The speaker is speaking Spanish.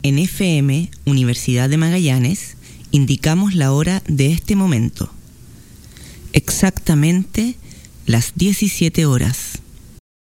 En FM, Universidad de Magallanes, indicamos la hora de este momento. Exactamente las 17 horas.